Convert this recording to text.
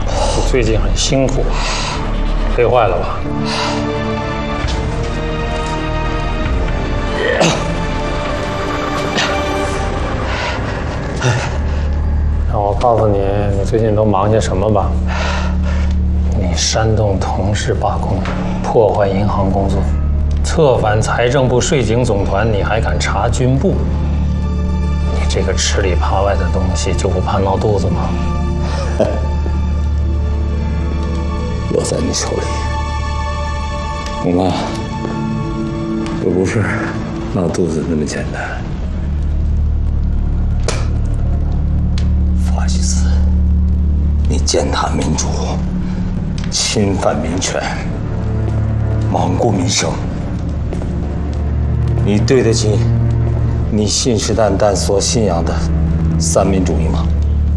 你最近很辛苦，累坏了吧？让我告诉你，你最近都忙些什么吧？你煽动同事罢工，破坏银行工作，策反财政部税警总团，你还敢查军部？你这个吃里扒外的东西，就不怕闹肚子吗？ 落在你手里，恐怕又不是闹肚子那么简单。法西斯，你践踏民主，侵犯民权，罔顾民生，你对得起你信誓旦旦所信仰的三民主义吗？